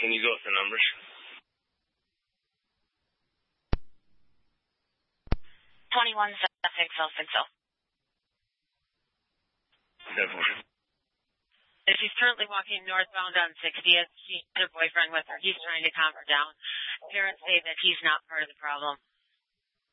Can you go with the numbers? 21-6060. Definitely. She's currently walking northbound on 60th. She had her boyfriend with her. He's trying to calm her down. Parents say that he's not part of the problem.